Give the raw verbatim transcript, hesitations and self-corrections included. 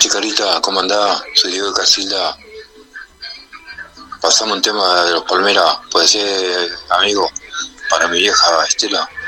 Chicarita, ¿cómo andás? Soy Diego de Casilda. Pasamos un tema de los Palmeras, puede ser, amigo, para mi vieja Estela.